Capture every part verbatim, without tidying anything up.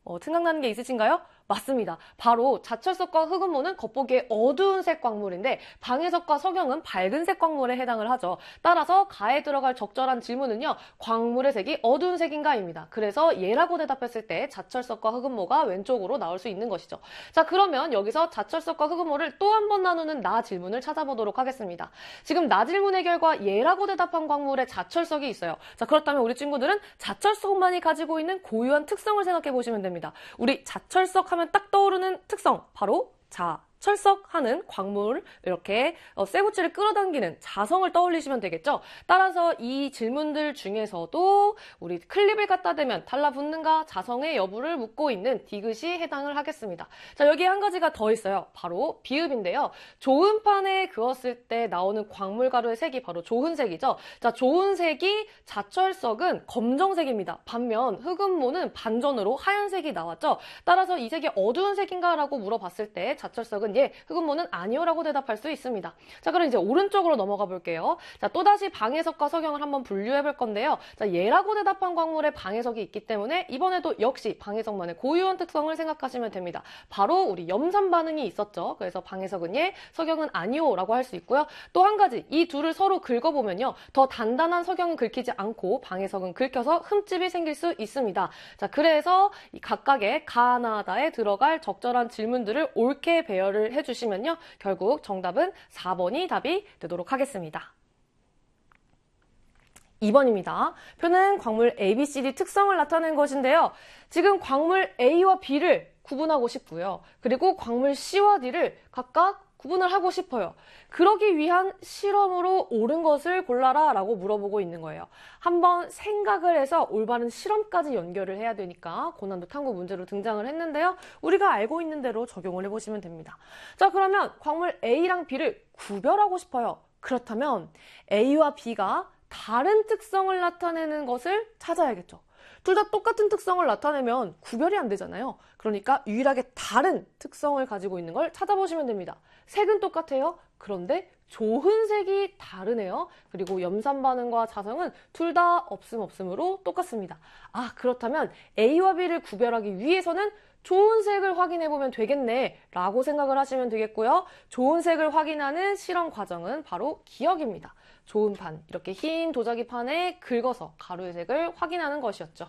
어, 생각나는 게 있으신가요? 맞습니다. 바로 자철석과 흑음모는 겉보기에 어두운 색 광물인데 방해석과 석영은 밝은 색 광물에 해당을 하죠. 따라서 가에 들어갈 적절한 질문은요. 광물의 색이 어두운 색인가입니다. 그래서 얘라고 대답했을 때 자철석과 흑음모가 왼쪽으로 나올 수 있는 것이죠. 자, 그러면 여기서 자철석과 흑음모를 또 한 번 나누는 나 질문을 찾아보도록 하겠습니다. 지금 나 질문의 결과 얘라고 대답한 광물에 자철석이 있어요. 자, 그렇다면 우리 친구들은 자철석만이 가지고 있는 고유한 특성을 생각해 보시면 됩니다. 우리 자철석 하면 딱 떠오르는 특성, 바로 자철석 하는 광물, 이렇게 쇠구치를 끌어당기는 자성을 떠올리시면 되겠죠. 따라서 이 질문들 중에서도 우리 클립을 갖다 대면 달라붙는가 자성의 여부를 묻고 있는 디귿이 해당을 하겠습니다. 자, 여기에 한 가지가 더 있어요. 바로 비읍인데요. 조은판에 그었을 때 나오는 광물 가루의 색이 바로 조은색이죠. 자, 조은색이 자철석은 검정색입니다. 반면 흑음모는 반전으로 하얀색이 나왔죠. 따라서 이 색이 어두운 색인가 라고 물어봤을 때 자철석은 예, 흑음모는 아니요 라고 대답할 수 있습니다. 자, 그럼 이제 오른쪽으로 넘어가 볼게요. 자, 또다시 방해석과 석영을 한번 분류해 볼 건데요. 자, 얘라고 대답한 광물에 방해석이 있기 때문에 이번에도 역시 방해석만의 고유한 특성을 생각하시면 됩니다. 바로 우리 염산 반응이 있었죠. 그래서 방해석은 예, 석영은 아니요 라고 할 수 있고요. 또 한 가지, 이 둘을 서로 긁어보면요. 더 단단한 석영은 긁히지 않고 방해석은 긁혀서 흠집이 생길 수 있습니다. 자, 그래서 이 각각의 가나다에 들어갈 적절한 질문들을 옳게 배열을 해주시면요. 결국 정답은 사 번이 답이 되도록 하겠습니다. 이 번입니다. 표는 광물 A, B, C, D 특성을 나타낸 것인데요. 지금 광물 A와 B를 구분하고 싶고요. 그리고 광물 C와 D를 각각 구분을 하고 싶어요. 그러기 위한 실험으로 옳은 것을 골라라 라고 물어보고 있는 거예요. 한번 생각을 해서 올바른 실험까지 연결을 해야 되니까 고난도 탐구 문제로 등장을 했는데요. 우리가 알고 있는 대로 적용을 해보시면 됩니다. 자, 그러면 광물 A랑 B를 구별하고 싶어요. 그렇다면 A와 B가 다른 특성을 나타내는 것을 찾아야겠죠. 둘 다 똑같은 특성을 나타내면 구별이 안 되잖아요. 그러니까 유일하게 다른 특성을 가지고 있는 걸 찾아보시면 됩니다. 색은 똑같아요. 그런데 조흔색이 다르네요. 그리고 염산 반응과 자성은 둘 다 없음 없음으로 똑같습니다. 아, 그렇다면 A와 B를 구별하기 위해서는 좋은 색을 확인해보면 되겠네 라고 생각을 하시면 되겠고요. 좋은 색을 확인하는 실험 과정은 바로 기억입니다. 좋은 판, 이렇게 흰 도자기 판에 긁어서 가루의 색을 확인하는 것이었죠.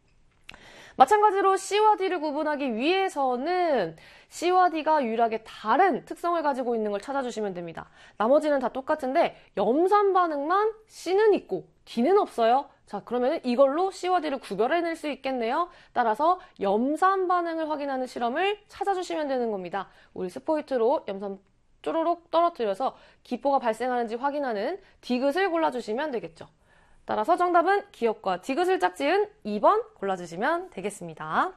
마찬가지로 C와 D를 구분하기 위해서는 C와 D가 유일하게 다른 특성을 가지고 있는 걸 찾아주시면 됩니다. 나머지는 다 똑같은데 염산 반응만 C는 있고 D는 없어요. 자, 그러면 이걸로 C와 D를 구별해낼 수 있겠네요. 따라서 염산 반응을 확인하는 실험을 찾아주시면 되는 겁니다. 우리 스포이트로 염산 쪼로록 떨어뜨려서 기포가 발생하는지 확인하는 디귿을 골라주시면 되겠죠. 따라서 정답은 기억과 디귿을 짝지은 이 번 골라주시면 되겠습니다.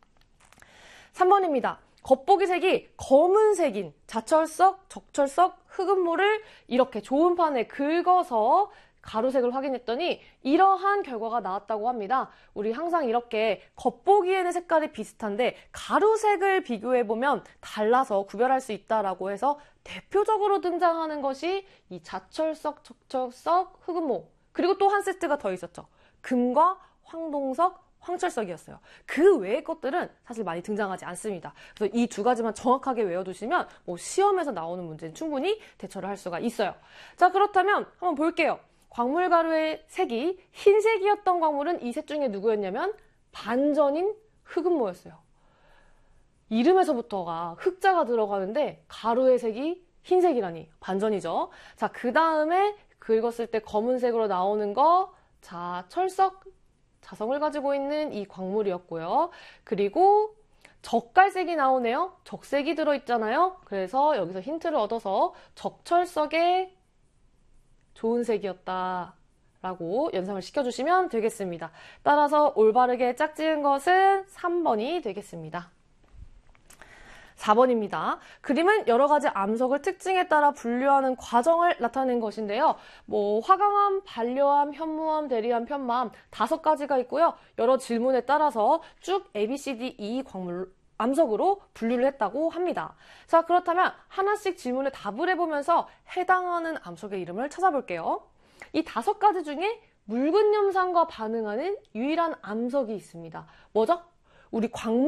삼 번입니다. 겉보기 색이 검은색인 자철석, 적철석, 흑음모를 이렇게 좋은 판에 긁어서 가루색을 확인했더니 이러한 결과가 나왔다고 합니다. 우리 항상 이렇게 겉보기에는 색깔이 비슷한데 가루색을 비교해보면 달라서 구별할 수 있다라고 해서 대표적으로 등장하는 것이 이 자철석, 적철석, 흑음모, 그리고 또 한 세트가 더 있었죠. 금과 황동석, 황철석이었어요. 그 외의 것들은 사실 많이 등장하지 않습니다. 그래서 이 두 가지만 정확하게 외워두시면 뭐 시험에서 나오는 문제는 충분히 대처를 할 수가 있어요. 자, 그렇다면 한번 볼게요. 광물 가루의 색이 흰색이었던 광물은 이 셋 중에 누구였냐면 반전인 흑음모였어요. 이름에서부터가 흑자가 들어가는데 가루의 색이 흰색이라니 반전이죠. 자, 그 다음에 긁었을 때 검은색으로 나오는 거, 자, 철석, 자성을 가지고 있는 이 광물이었고요. 그리고 적갈색이 나오네요. 적색이 들어있잖아요. 그래서 여기서 힌트를 얻어서 적철석의 좋은 색이었다 라고 연상을 시켜주시면 되겠습니다. 따라서 올바르게 짝지은 것은 삼 번이 되겠습니다. 사 번입니다. 그림은 여러 가지 암석을 특징에 따라 분류하는 과정을 나타낸 것인데요. 뭐 화강암, 반려암, 현무암, 대리암, 편마암 다섯 가지가 있고요. 여러 질문에 따라서 쭉 A, B, C, D, E 광물 암석으로 분류를 했다고 합니다. 자, 그렇다면 하나씩 질문에 답을 해보면서 해당하는 암석의 이름을 찾아볼게요. 이 다섯 가지 중에 묽은 염산과 반응하는 유일한 암석이 있습니다. 뭐죠? 우리 광물